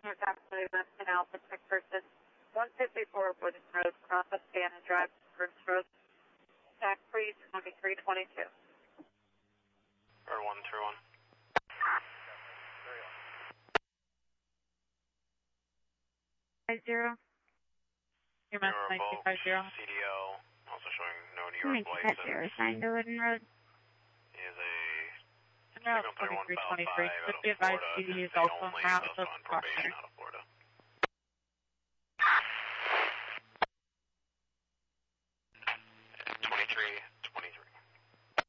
Approximately Weston Alpha, check person 154 Wooden Road, cross Savannah Drive, Burns Road, tax free 2322. Or 131. Zero. Your mass 1950. CDL, also showing no New York license. Assigned to Wooden Road. He is a Route 2323. Would be advised CD is also on route, so caution.